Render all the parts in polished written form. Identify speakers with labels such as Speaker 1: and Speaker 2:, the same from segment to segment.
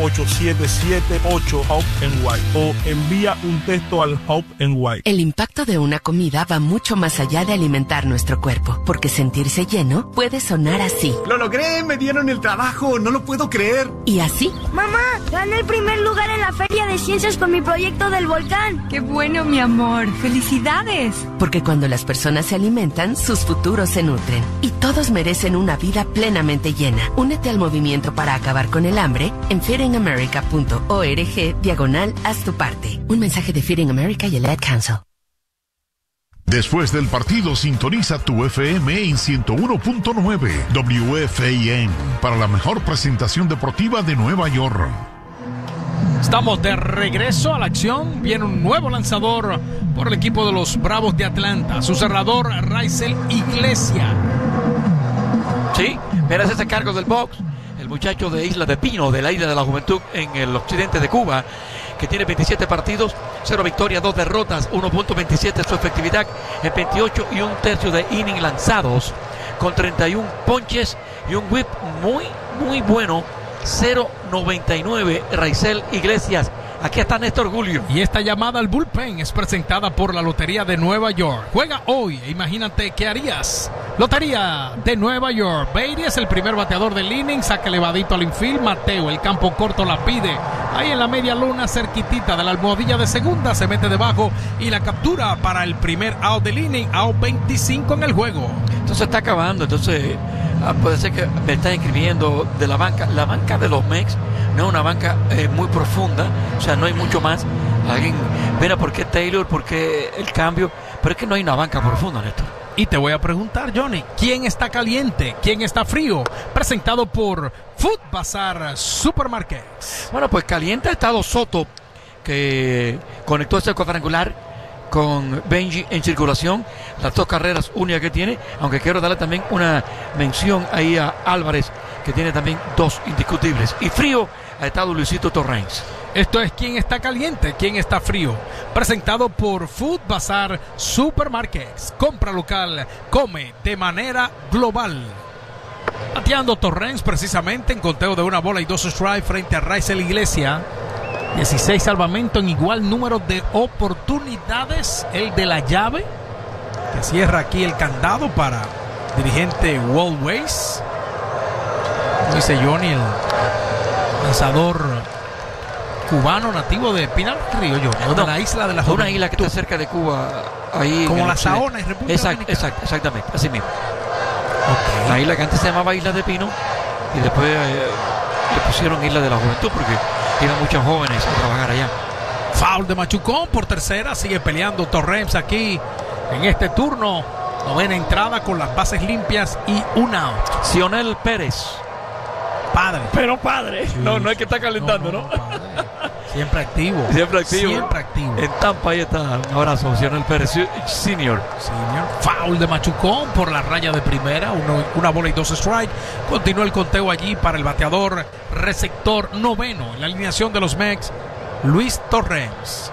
Speaker 1: 1-877-8-HOPE-NY o envía un texto al HOPE-NY.
Speaker 2: El impacto de una comida va mucho más allá de alimentar nuestro cuerpo, porque sentirse lleno puede sonar así.
Speaker 3: ¡Lo logré! ¡Me dieron el trabajo! ¡No lo puedo creer!
Speaker 2: Y así.
Speaker 4: ¡Mamá! Gané el primer lugar en la Feria de Ciencias con mi proyecto del volcán.
Speaker 5: ¡Qué bueno, mi amor! ¡Felicidades!
Speaker 2: Porque cuando las personas se alimentan, sus futuros se nutren. Y todos merecen una vida plenamente llena. Únete al movimiento para acabar con el hambre en feedingamerica.org/haz tu parte. Un mensaje de Feeding America y el Ad Council.
Speaker 6: Después del partido, sintoniza tu FM en 101.9 WFAN para la mejor presentación deportiva de Nueva York.
Speaker 7: Estamos de regreso a la acción. Viene un nuevo lanzador por el equipo de los Bravos de Atlanta. Su cerrador, Raisel Iglesias.
Speaker 8: Sí, merece ese cargo del box. El muchacho de Isla de Pino, de la Isla de la Juventud en el occidente de Cuba, que tiene 27 partidos, 0 victorias, 2 derrotas, 1.27 su efectividad en 28 y un tercio de inning lanzados, con 31 ponches y un whip muy bueno, 0.99 Raisel Iglesias. Aquí está Néstor Julio.
Speaker 7: Y esta llamada al bullpen es presentada por la Lotería de Nueva York. Juega hoy e imagínate qué harías. Lotería de Nueva York. Beatty es el primer bateador del inning. Saca elevadito al infield. Mateo, el campo corto la pide. Ahí en la media luna, cerquitita de la almohadilla de segunda. Se mete debajo y la captura para el primer out del inning. Out 25 en el juego.
Speaker 8: Entonces está acabando. Entonces puede ser que me está escribiendo de la banca. La banca de los Mex no es una banca muy profunda. O sea, no hay mucho más. Alguien, mira, ¿por qué Taylor? ¿Por qué el cambio? Pero es que no hay una banca profunda, Néstor.
Speaker 7: Y te voy a preguntar, Johnny, ¿quién está caliente? ¿Quién está frío? Presentado por Food Bazaar Supermarkets.
Speaker 8: Bueno, pues caliente ha estado Soto, que conectó ese cuadrangular con Benji en circulación, las 2 carreras únicas que tiene, aunque quiero darle también una mención ahí a Álvarez, que tiene también 2 indiscutibles. Y frío ha estado Luisito Torrens.
Speaker 7: Esto es ¿Quién está caliente? ¿Quién está frío? Presentado por Food Bazaar Supermarkets. Compra local, come de manera global. Bateando Torrens precisamente en conteo de 1 bola y 2 strikes frente a Raisel Iglesias. 16 salvamentos en igual número de oportunidades. El de la llave, que cierra aquí el candado para dirigente Walt Weiss. Dice Johnny, el lanzador cubano nativo de Pinar Río, de la isla de la Juventud.
Speaker 8: Una isla que está cerca de Cuba, ahí
Speaker 7: como la Saona y República Dominicana.
Speaker 8: Exactamente, así mismo.
Speaker 7: Okay.
Speaker 8: La isla que antes se llamaba Isla de Pino y después le pusieron Isla de la Juventud porque iban muchos jóvenes a trabajar allá.
Speaker 7: Foul de Machucón por tercera, sigue peleando Torrens aquí en este turno. 9ª entrada con las bases limpias y un out.
Speaker 8: Sionel Pérez.
Speaker 7: Padre.
Speaker 8: Pero padre.
Speaker 7: Sí,
Speaker 8: no es que está calentando, ¿no?
Speaker 7: Siempre activo.
Speaker 8: Siempre activo.
Speaker 7: Siempre activo.
Speaker 8: En Tampa ahí está. Un abrazo, Sionel Pérez Senior.
Speaker 7: Foul de Machucón por la raya de primera. 1 bola y 2 strike. Continúa el conteo allí para el bateador receptor noveno en la alineación de los Mex, Luis Torrens.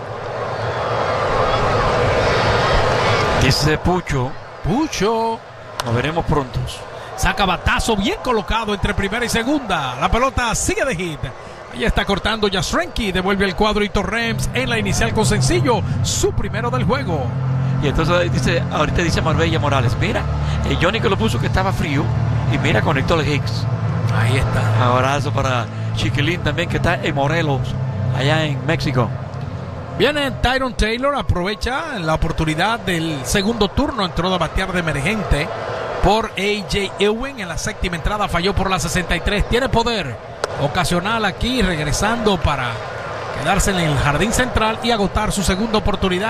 Speaker 8: Dice Pucho. Nos veremos pronto.
Speaker 7: Saca batazo bien colocado entre primera y segunda. La pelota sigue de hit. Ahí está cortando Yasrenki. Devuelve el cuadro y Torrens en la inicial con sencillo. Su primero del juego.
Speaker 8: Y entonces ahorita dice Marbella Morales. Mira, Johnny que lo puso que estaba frío. Y mira, conectó el Hicks.
Speaker 7: Ahí está.
Speaker 8: Abrazo para Chiquilín también, que está en Morelos, allá en México.
Speaker 7: Viene Tyron Taylor. Aprovecha la oportunidad del segundo turno. Entró a batear de emergente por A.J. Ewing en la 7ª entrada, falló por la 63. Tiene poder ocasional aquí, regresando para quedarse en el jardín central y agotar su segunda oportunidad.